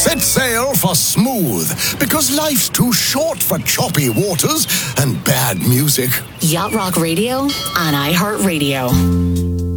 Set sail for smooth, because life's too short for choppy waters and bad music. Yacht Rock Radio on iHeartRadio.